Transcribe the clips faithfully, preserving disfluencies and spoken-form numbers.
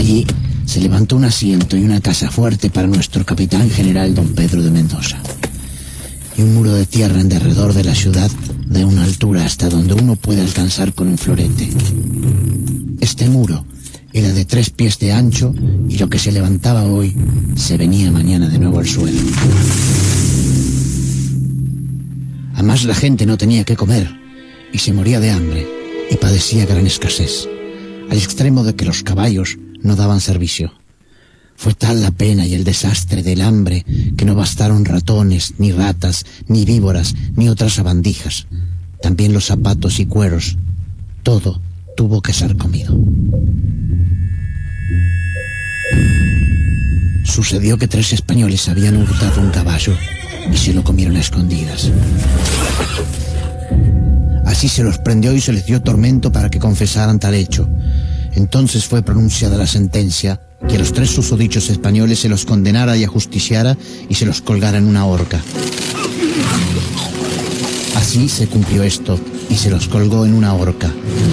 Allí se levantó un asiento y una casa fuerte para nuestro capitán general don Pedro de Mendoza, y un muro de tierra en derredor de la ciudad de una altura hasta donde uno puede alcanzar con un florete. Este muro era de tres pies de ancho y lo que se levantaba hoy se venía mañana de nuevo al suelo. Además, la gente no tenía que comer y se moría de hambre y padecía gran escasez, al extremo de que los caballos no daban servicio. Fue tal la pena y el desastre del hambre que no bastaron ratones, ni ratas, ni víboras, ni otras sabandijas. También los zapatos y cueros. Todo tuvo que ser comido. Sucedió que tres españoles habían hurtado un caballo y se lo comieron a escondidas. Así se los prendió y se les dio tormento para que confesaran tal hecho. Entonces fue pronunciada la sentencia que a los tres susodichos españoles se los condenara y ajusticiara y se los colgara en una horca. Así se cumplió esto y se los colgó en una horca.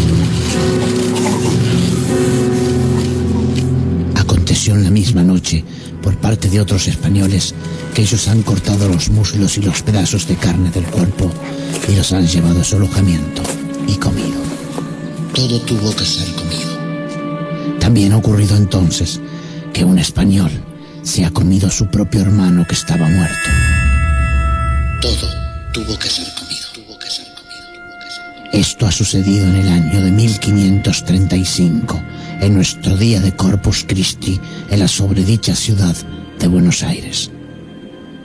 Aconteció en la misma noche, por parte de otros españoles, que ellos han cortado los muslos y los pedazos de carne del cuerpo y los han llevado a su alojamiento y comido. Todo tuvo que ser comido. También ha ocurrido entonces que un español se ha comido a su propio hermano que estaba muerto. Todo tuvo que ser comido. Tuvo que ser comido. Esto ha sucedido en el año de mil quinientos treinta y cinco, en nuestro día de Corpus Christi, en la sobredicha ciudad de Buenos Aires.